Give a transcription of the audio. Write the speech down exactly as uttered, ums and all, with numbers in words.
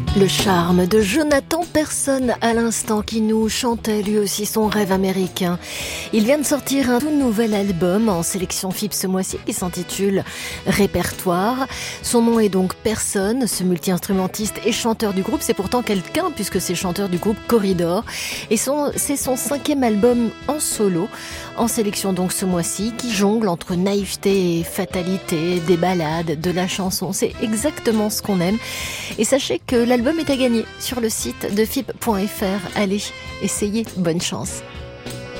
Le charme de Jonathan Persson à l'instant qui nous chantait lui aussi son rêve américain. Il vient de sortir un tout nouvel album en sélection F I B ce mois-ci qui s'intitule Répertoire. Son nom est donc Persson, ce multi-instrumentiste et chanteur du groupe. C'est pourtant quelqu'un puisque c'est chanteur du groupe Corridor. Et son, c'est son cinquième album en solo, en sélection donc ce mois-ci, qui jongle entre naïveté et fatalité, des ballades, de la chanson. C'est exactement ce qu'on aime. Et sachez que l'album est à gagner sur le site de F I B point F R. Allez, essayez, bonne chance.